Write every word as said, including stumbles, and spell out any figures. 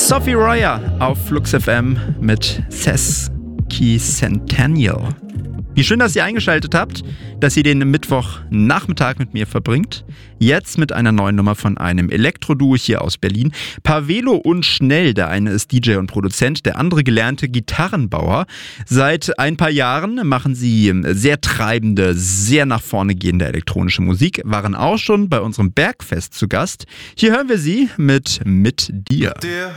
Sophie Royer auf Flux F M mit Sesquicentennial. Wie schön, dass ihr eingeschaltet habt, dass ihr den Mittwochnachmittag mit mir verbringt. Jetzt mit einer neuen Nummer von einem Elektro-Duo hier aus Berlin. Pavelo und Schnell, der eine ist D J und Produzent, der andere gelernte Gitarrenbauer. Seit ein paar Jahren machen sie sehr treibende, sehr nach vorne gehende elektronische Musik, waren auch schon bei unserem Bergfest zu Gast. Hier hören wir sie mit Mit dir. Der